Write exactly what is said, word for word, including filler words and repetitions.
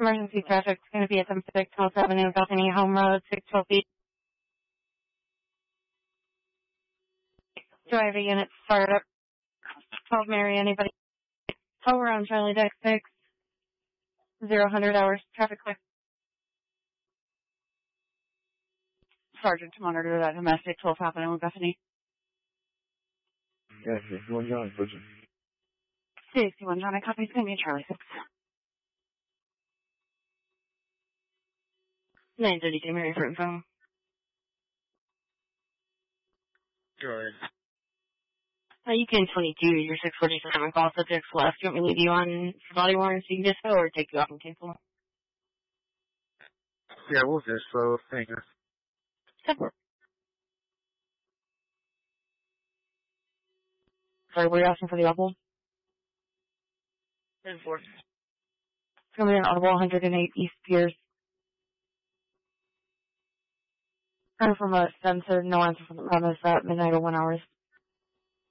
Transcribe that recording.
Emergency traffic is going to be at seven six twelve Avenue, Bethany, Home Road, six twelve feet. Do I have a unit fired up? twelve Mary, anybody? Over on Charlie Deck six, zero hundred hours, traffic clear. Sergeant to monitor that domestic, twelfth Avenue, Bethany. Yeah, sixty-one John, person. sixty-one John, I copy, send me Charlie six. nine thirty-two Mary for info. Good. Uh, you can twenty-two, your six forty-seven call subjects left. Do you want me to leave you on for body worn so you can disco or take you off and cancel? Yeah, we'll just slow. Thank you. Separate. Sorry, were you asking for the audible? ten four. It's going to be an audible one oh eight East Pierce. And from a sensor, no answer from the premise at midnight or one hours.